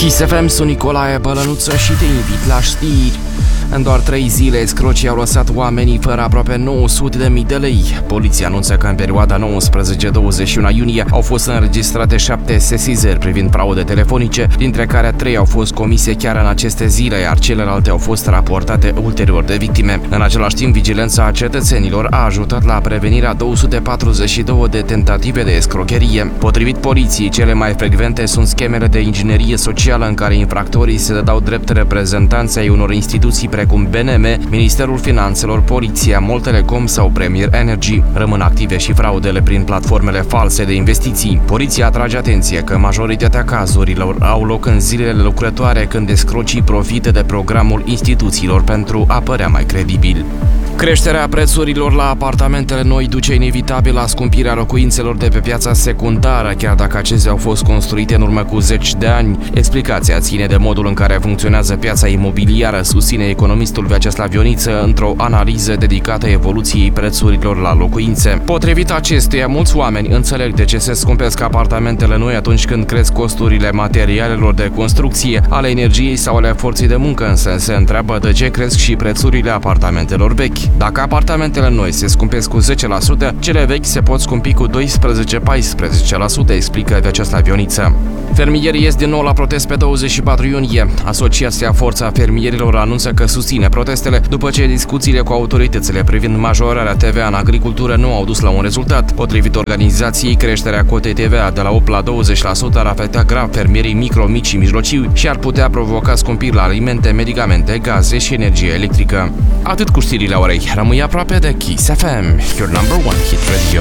Kiss FM, sunt Nicolae Bălănuță și te invit la știri. În doar 3 zile, escrocii au lăsat oamenii fără aproape 900.000 de lei. Poliția anunță că în perioada 19-21 iunie au fost înregistrate 7 sesizări privind fraude telefonice, dintre care 3 au fost comise chiar în aceste zile, iar celelalte au fost raportate ulterior de victime. În același timp, vigilența cetățenilor a ajutat la prevenirea 242 de tentative de escrocherie. Potrivit poliției, cele mai frecvente sunt schemele de inginerie socială în care infractorii se dădau drept reprezentanți ai unor instituții precum BNM, Ministerul Finanțelor, Poliția, Mol Telecom sau Premier Energy. Rămân active și fraudele prin platformele false de investiții. Poliția atrage atenție că majoritatea cazurilor au loc în zilele lucrătoare, când escrocii profită de programul instituțiilor pentru a părea mai credibil. Creșterea prețurilor la apartamentele noi duce inevitabil la scumpirea locuințelor de pe piața secundară, chiar dacă acestea au fost construite în urmă cu 10 de ani. Explicația ține de modul în care funcționează piața imobiliară, susține economistul Vyacheslav Ioniță într-o analiză dedicată evoluției prețurilor la locuințe. Potrivit acestuia, mulți oameni înțeleg de ce se scumpesc apartamentele noi atunci când cresc costurile materialelor de construcție, ale energiei sau ale forței de muncă, însă se întreabă de ce cresc și prețurile apartamentelor vechi. Dacă apartamentele noi se scumpesc cu 10%, cele vechi se pot scumpi cu 12-14%, explică Vyacheslav Ioniță. Fermierii ies din nou la protest pe 24 iunie. Asociația Forța Fermierilor anunță că susține protestele după ce discuțiile cu autoritățile privind majorarea TVA în agricultură nu au dus la un rezultat. Potrivit organizației, creșterea cotei TVA de la 8 la 20% ar afecta grav fermierii micro, mici și mijlocii și ar putea provoca scumpiri la alimente, medicamente, gaze și energie electrică. Atât cu știrile orei. Rămâi aproape de Kiss FM, your number one hit radio.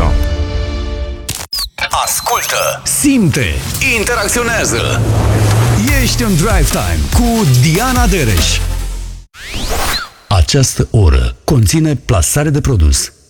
Ascultă, simte, interacționează. Ești în Drive Time cu Diana Dereș. Această oră conține plasare de produs.